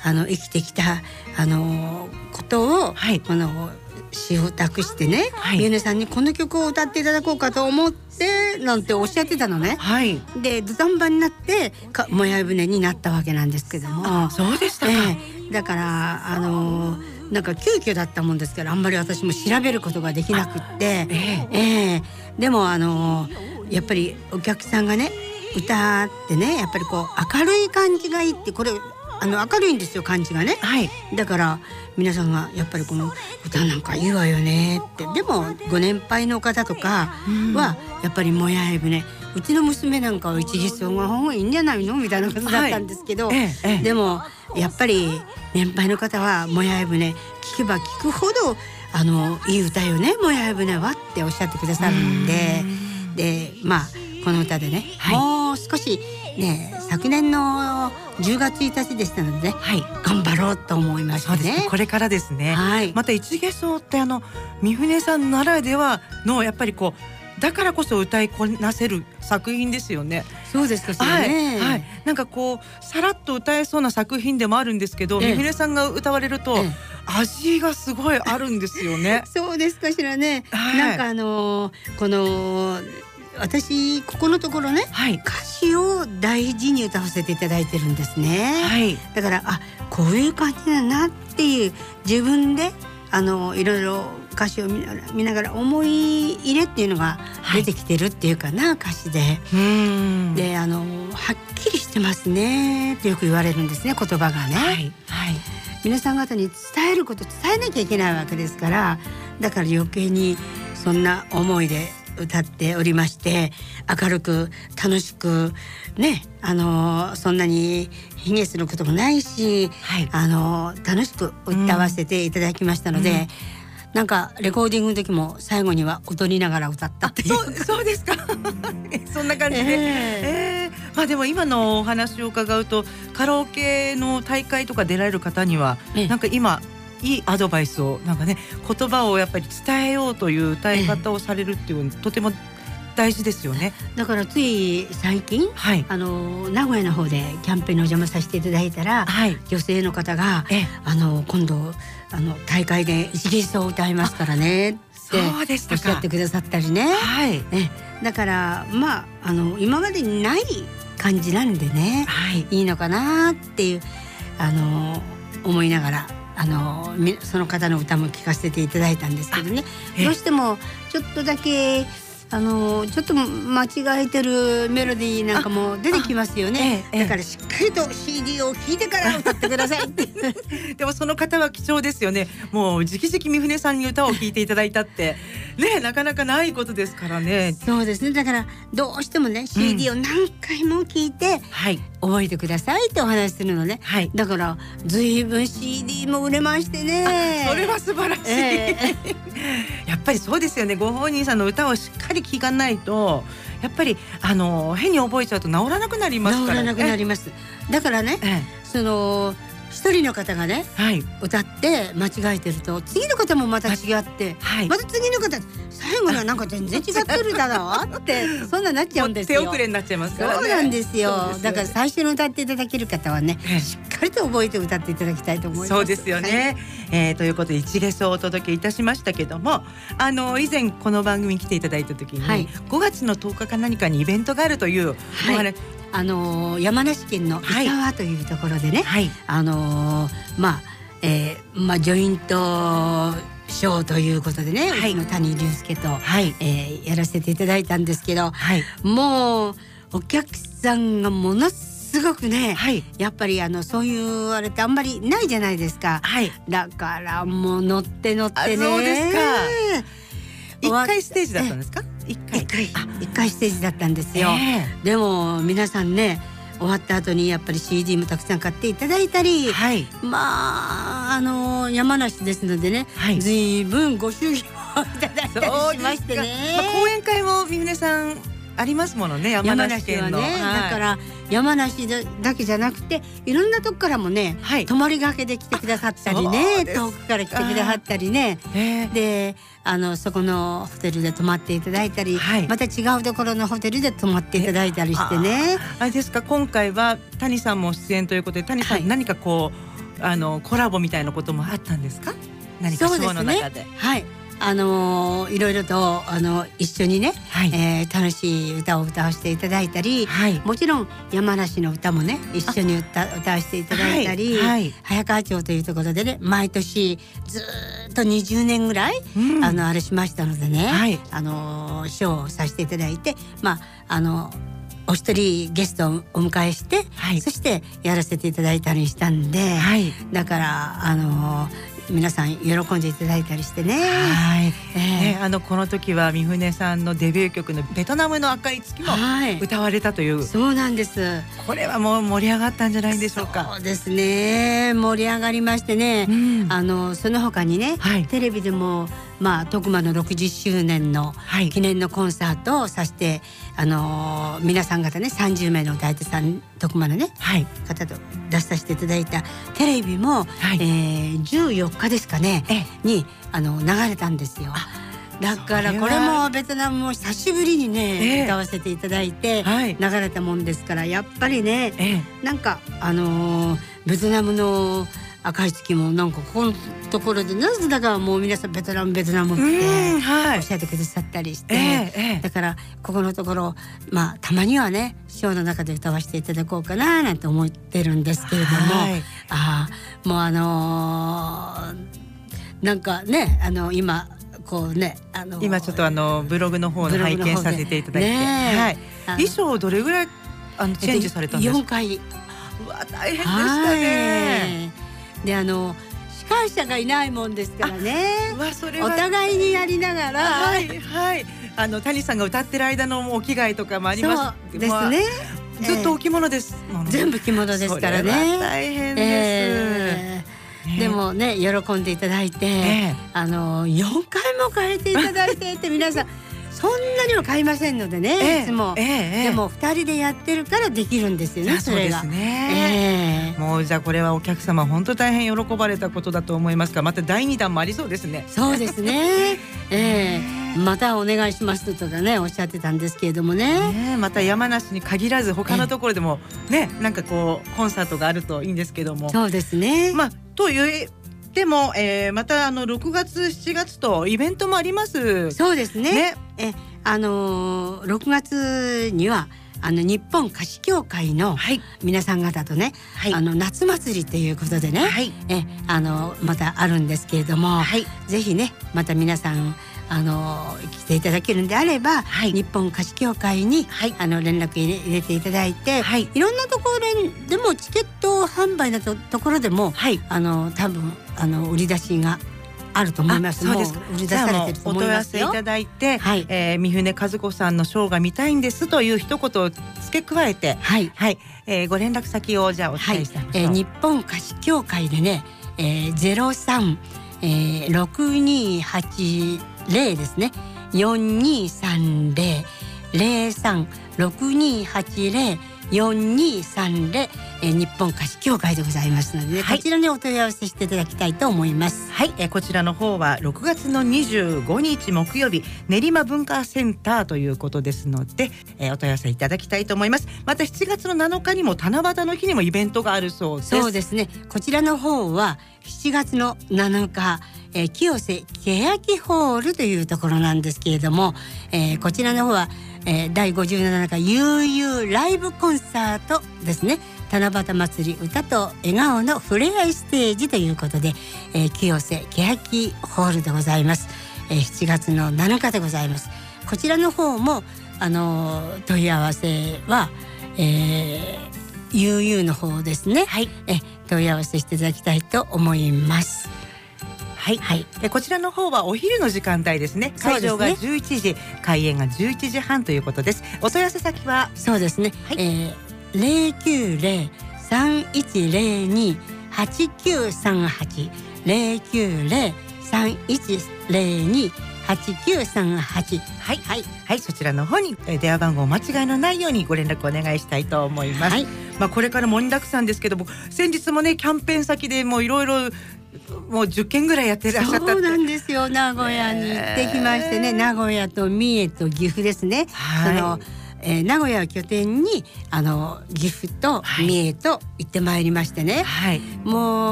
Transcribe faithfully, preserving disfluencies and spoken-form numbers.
あの生きてきたあのことを、 はい、 この詩を託してね、 はい、 ゆうねさんにこの曲を歌っていただこうかと思ってなんておっしゃってたのね、 はい、 で土壇場になってかもやい舟になったわけなんですけども。 そうでしたか、 ええ、だからあのなんか急遽だったもんですからあんまり私も調べることができなくって、 ええええ、でもあのやっぱりお客さんがね歌ってねやっぱりこう明るい感じがいいって、これあの明るいんですよ感じがね、 はい、 だから皆さんがやっぱりこの歌なんかいいわよねって。でもご年配の方とかはやっぱりもやい舟、うちの娘なんかは一義奏が方がいいんじゃないのみたいなことだったんですけど、 はい、ええ、 でもやっぱり年配の方はもやい舟聞けば聞くほどあのいい歌よねもやい舟はっておっしゃってくださるんで、でまあこの歌でね、はい、もう少しね昨年のじゅうがつついたちでしたので、ね、はい、頑張ろうと思いましたね。 そうですね、これからですね、 はい、 また一義奏ってあの三船さんならではのやっぱりこうだからこそ歌いこなせる作品ですよね。 そうですかしらね、 はいはい、なんかこうさらっと歌えそうな作品でもあるんですけど、三船さんが歌われると、ええ、味がすごいあるんですよね。 そうですかしらね、 はい、 なんかあのー、この私ここのところね、はい、歌詞を大事に歌わせていただいてるんですね、はい、だからあこういう感じだなっていう自分であのいろいろ歌詞を見ながら、見ながら思い入れっていうのが出てきてるっていうかな、はい、歌詞でうーんであのはっきりしてますねってよく言われるんですね、言葉がね、はいはい、皆さん方に伝えること伝えなきゃいけないわけですから、だから余計にそんな思いで歌っておりまして、明るく楽しくね、あのそんなに卑下することもないし、はい、あの楽しく歌わせていただきましたので、うんうん、なんかレコーディングの時も最後には踊りながら歌ったっていう。 そう、そうですかそんな感じで、えーえーまあ、でも今のお話を伺うとカラオケの大会とか出られる方には、えー、なんか今いいアドバイスをなんかね、言葉をやっぱり伝えようという歌い方をされるっていうの、とても大事ですよね。 だからつい最近、はい、あの名古屋の方でキャンペーンにお邪魔させていただいたら、はい、女性の方があの今度あの大会で一義奏を歌いますからねっておっしゃってくださったりね、はい、ね、だからまああの今までにない感じなんでね、はい、いいのかなっていうあの思いながらあのその方の歌も聴かせていただいたんですけどね、どうしてもちょっとだけあのちょっと間違えてるメロディーなんかも出てきますよね、ええ、だからしっかりと シーディー を聴いてから歌ってくださいってでもその方は貴重ですよね。もう直々三船さんに歌を聴いていただいたってね、なかなかないことですからね。 そうですね、だからどうしてもね シーディー を何回も聴いて、うん、はい、覚えてくださいってお話するのね、はい、だからずいぶん シーディー も売れましてね。 それは素晴らしい、えー、やっぱりそうですよね。ご本人さんの歌をしっかり聞かないとやっぱりあの変に覚えちゃうと治らなくなりますからね。 治らなくなります。だからね、ええ、その一人の方がね、はい、歌って間違えてると次の方もまた違って、はい、また次の方最後のはなんか全然違ってるだろうってそんななっちゃうんですよ。 手遅れになっちゃいますからね。 そうなんですよ。ですよね。だから最初に歌っていただける方はね、ええ、しっかりと覚えて歌っていただきたいと思います。 そうですよね、はい、えー、ということで一義奏をお届けいたしましたけども、あの以前この番組に来ていただいた時に、はい、ごがつのとおかか何かにイベントがあるというお話、はい、 あのー、山梨県の伊沢というところでね、はい、あのー、まあ、えー、まあジョイントショーということでね、はい、うちの谷龍介と、はい、えー、やらせていただいたんですけど、はい、もうお客さんがものすごくね、はい、やっぱりあのそういうあれってあんまりないじゃないですか、はい、だからもう乗って乗ってね。 そうですか。一回ステージだったんですか？一回、 一回、一回ステージだったんですよ、えー、でも皆さんね終わった後にやっぱり シーディー もたくさん買っていただいたり、はい、まああの山梨ですのでね、はい、ずいぶんご祝儀もいただいたりしましてね、 まあ、講演会も三船さんありますものね、山梨県の。 山梨はね、はい、だから山梨だけじゃなくていろんなとこからもね、はい、泊まりがけで来てくださったりね、遠くから来てくださったりね、であのそこのホテルで泊まっていただいたり、はい、また違うところのホテルで泊まっていただいたりしてね。 ああれですか、今回は谷さんも出演ということで、谷さん、はい、何かこうあのコラボみたいなこともあったんですか？何かショーの中で。 はい、あのー、いろいろとあの一緒にね、はい、えー、楽しい歌を歌わせていただいたり、はい、もちろん山梨の歌もね一緒に 歌, 歌わせていただいたり、はいはい、早川町というところでね毎年ずっとにじゅうねんぐらい、うん、あのあれしましたのでね、はい、あのー、ショーをさせていただいて、まああのお一人ゲストをお迎えして、はい、そしてやらせていただいたりしたんで、はい、だからあのー皆さん喜んでいただいたりしてね。はい、 えー、あのこの時は三船さんのデビュー曲のベトナムの赤い月も歌われたという、はい、 そうなんです。 これはもう盛り上がったんじゃないでしょうか。 そうですね、盛り上がりましてね、うん、あのその他にね、はい、テレビでもまあ徳間のろくじゅっしゅうねんの記念のコンサートをさせて、あのー、皆さん方ねさんじゅうめいの歌い手さん徳間のね、はい、方と出させていただいたテレビも、はい、えー、じゅうよっかですかねにあの流れたんですよ。だからこれもベトナムも久しぶりにね、えー、歌わせていただいて、はい、流れたもんですからやっぱりね、えー、なんかあのー、ベトナムの赤い月もなんかここのところでなぜだかもう皆さんベトナムベトナムっておっしゃってくださったりして、えーえー、だからここのところまあたまにはねショーの中で歌わせていただこうかななんて思ってるんですけれども、はい、あもうあのー、なんかねあの今こうね、あのー、 今ちょっとあのブログの方で拝見させていただいて、ね、はい、衣装どれぐらいあのチェンジされたんですか？ よんかい。 うわ大変でしたね。 であの司会者がいないもんですからね、 うわそれはお互いにやりながら、 はいはい、あの谷さんが歌ってる間のお着替えとかもありますそうですね、 まあ、ずっとお着物です、 えー、全部着物ですからね。 それは大変です、 えー、でもね喜んでいただいて、えー、あのよんかいも変えていただいてって皆さんそんなには買いませんのでね、えー、いつも、えー、でもふたりでやってるからできるんですよね。それがそうですね、えー、もうじゃあこれはお客様本当大変喜ばれたことだと思いますが、まただいにだんもありそうですね。 そうですね、えー、またお願いしますとかねおっしゃってたんですけれども ね, ねまた山梨に限らず他のところでもねなんかこうコンサートがあるといいんですけども。 そうですね、 まあというでも、えー、またあのろくがつしちがつとイベントもあります。 そうですね、ねえあのー、ろくがつにはあの日本菓子協会の皆さん方とね、はい、あの夏祭りということでね、はい、えあのまたあるんですけれども、はい、ぜひねまた皆さんあの来ていただけるんであれば、はい、日本菓子協会に、はい、あの連絡入れ、入れていただいて、はい、いろんなところでもチケット販売の と, ところでも、はい、あの多分あの売り出しがあると思います。 そうですか。 もう売り出されてると思いますよ。 お問い合わせいただいて、はい、えー、三船和子さんのショーが見たいんですという一言を付け加えて、はいはい、えー、ご連絡先をじゃあお伝えしたいと思います。はい、えー、日本菓子協会でね、えー、ゼロさんろくにはちゼロですね、よんにさんゼロ ゼロさんろくにはちゼロよんにさんゼロ、えー、日本菓子協会でございますので、ね、はい、こちらにお問い合わせしていただきたいと思います。 はい、えー、こちらの方はろくがつのにじゅうごにち木曜日練馬文化センターということですので、えー、お問い合わせいただきたいと思います。またしちがつのなのかにも七夕の日にもイベントがあるそうです。 そうですね、こちらの方はしちがつのなのか、えー、清瀬欅ホールというところなんですけれども、えー、こちらの方はえー、だいごじゅうななか悠々ライブコンサートですね。七夕祭り歌と笑顔のふれあいステージということで、えー、清瀬欅ホールでございます、えー、しちがつのなのかでございます。こちらの方もあのー、問い合わせは、えー、悠々の方ですね、はい、え問い合わせしていただきたいと思います。 はいはい、えこちらの方はお昼の時間帯ですね。会場がじゅういちじ、開演がじゅういちじはんということです。お問い合わせ先はそうですね、はい、えー、ゼロきゅうゼロ さんいちゼロに はちきゅうさんはち ゼロきゅうゼロ さんいちゼロに はちきゅうさんはち、 はいはいはい、そちらの方に電話番号間違いのないようにご連絡お願いしたいと思います。はい、まあこれから盛りだくさんですけども、先日もねキャンペーン先でもういろいろもうじゅっけんぐらいやってらっしゃったって。 そうなんですよ。名古屋に行ってきましてね、名古屋と三重と岐阜ですね、はい、そのえー、名古屋を拠点にあの岐阜と三重と行ってまいりましてね、はい、もう